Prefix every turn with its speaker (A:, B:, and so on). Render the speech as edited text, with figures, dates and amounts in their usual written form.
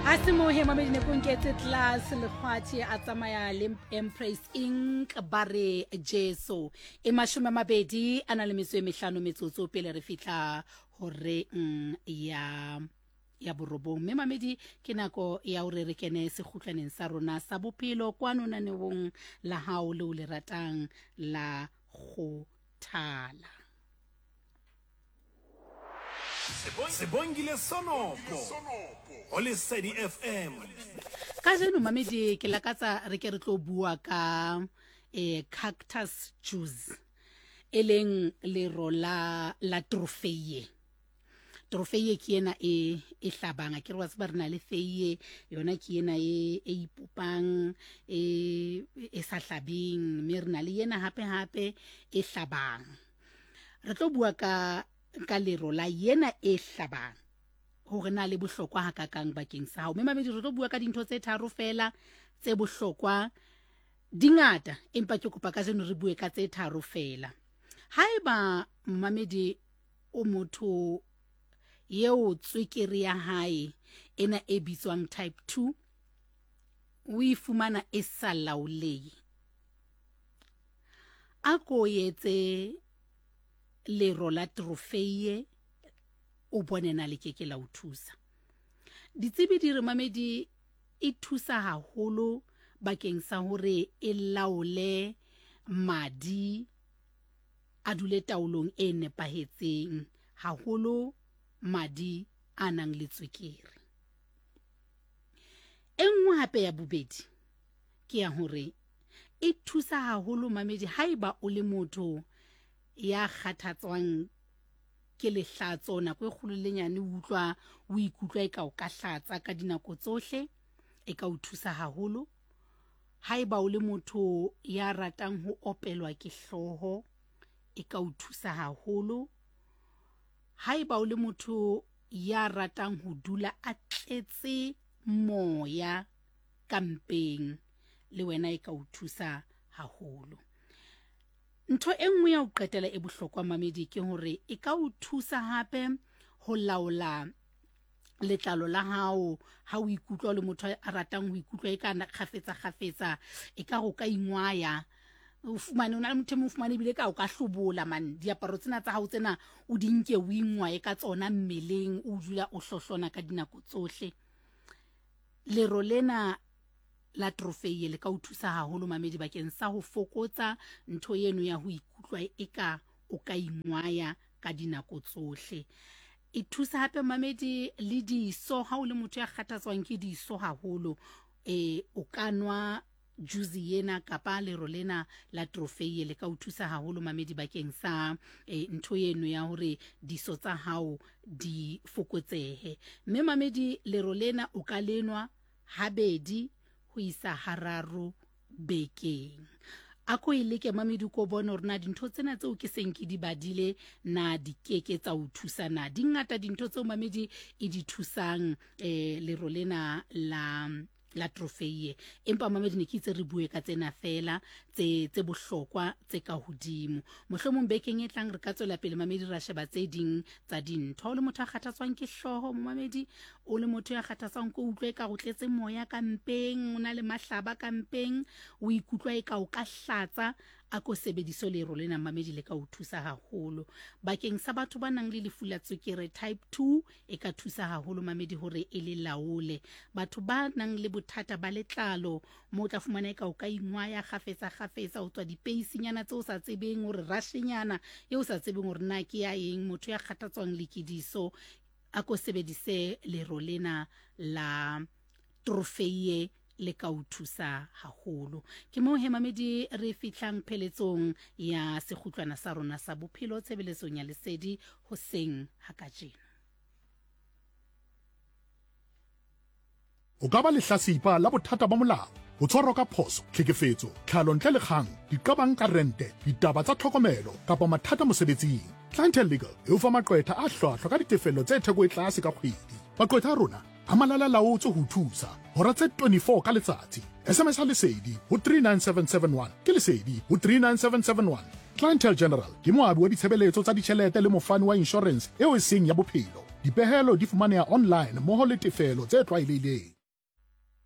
A: a se mo hema medine konketse class le khwathi a tsamaya le Empress Inc ba re Jesu e mashome mabedi ana le metso e mehlano metsotso pele re fitla hore ya borobong mme mamedi ke nako ya hore re kene se khutlaneng sa rona sa bophelo kwano nanewong la hao le o le ratang la khothala
B: Sebongile Sonopo Ole Sedi FM
A: ka jeno mamedi ke lakatsa re ke re tlo bua ka cactus juice eleng le rola la trofeye ke ena e hlabang ke re wa tseba rena le feye yona ke ena e ipopang e sa hlabing mme rena le yena hape e hlabang re tlo bua ka lero la yena e hlabang hore na le bohlokwa hakakang bakeng sa hao mme mabedi re tlo bua ka dintho tse tharo fela tse bohlokwa dingata empa ke kopa ka jeno re bue ka tse tharo fela haeba mamedi o motho yeo tswekere ya hae ena e bitswang type 2 o ifumana e sa laolehe a ko etse lero la trofeye o bonena le keke la o thusa ditsebi di re mamedi e thusa haholo bakeng sa hore e laole madi a dule taolong e nepahetseng haholo madi anang le tswekere engwe hape ya bobedi ke ya hore e thusa haholo mamedi haeba o le motho ya kgathatswang ke lehlatso nako e kgolo le nyane o ikutlwa eka o ka hlatsa ka dinako tsohle e ka o thusa haholo haeba o le motho ya ratang ho opelwa ke hloho e ka o thusa haholo haeba o le motho ya ratang ho dula a tletse moya kampeng le wena e ka o thusa haholo ntho engwe ya o qetela e bohlokwa mamedi ke hore e ka o thusa hape ho laola letlalo la hao ha o ikutlwa le motho a ratang ho ikutlwa e ka kgafetsa e ka go ka ingwaya o fumane ona le motho mo fumane bile ka o ka hlobola man diaparo tsena tsa hao tsena o dinke o ingwa e ka tsona mmeleng o dula o hlohlona ka dinako tsohle lero lena la trofeye le ka o thusa haholo mamedi bakeng sa ho fokotsa ntho yeno ya ho ikutlwa eka o ka ingwaya ka dinako tsohle e thusa hape mamedi le diso ha o le motho ya kgathatswang ke diso haholo o kanwa juice yena kapa lero lena la trofeye le ka o thusa haholo mamedi bakeng sa ntho yeno ya hore diso tsa hao di fokotsehe mme mamedi lero lena o ka lenwa habedi ho isa hararo bekeng a ko ile ke mamedi ko bona rena dintho tsena tseo ke seng ke di badile na di keke tsa o thusa na dingata dintho tseo mamedi e di thusang lero lena la trofeye empa mamedi ne ke itse re bue ka tsena fela tse bohlokwa tse ka hodimo mohlomong bekeng e tlang re ka tswela pele mamedi ra sheba tse ding tsa dintho o le motho a kgathatswang ke hloho mamedi o le motho ya kgathatswang ko utlwe ka go tletse moya ka mpeng o na le mahlaba ka mpeng o ikutlwa eka o ka hlatsa a ko sebediso lero lena mamedi le ka o thusa haholo bakeng sa batho ba nang le lefu la tswekere type 2 e ka thusa haholo mamedi hore e le laole batho ba nang le bothata ba letlalo mo tla fumana eka o ka ingwaya kgafetsa o tswa dipeisinyana tse o sa tsebeng hore rashinyana e o sa tsebeng hore na ke ya eng motho ya kgathatswang lekidiso a ko sebedise lero lena la trofeye le ka o thusa haholo ke mo he mamedi re fitlang pheletsong ya sekhutlwana sa rona sa bophelo tshebeletsong ya lesedi hoseng hakajeno
C: o ka ba lehlasipa la bothata ba molao o tshwarwa ka phoso tlhekefetso tlhalo ntle le kgang diqabang ka rente ditaba tsa tlhokomelo kapa mathata mosebetsing Clientele Legal e o fa maqwetha a hlwahlwa ka ditefello tse theko e tlase ka kgwedi maqwetha a rona a malala laotse ho thusa hora tse 24 ka letsatsi SMS ha lesedi ho 39771 ke lesedi ho 39771 Clientele General ke moabi wa ditshebeletso tsa ditjhelete le mofani wa insurance eo e seng ya bophelo dipehelo di fumaneha online mmoho le tefelo tse tlwaelehileng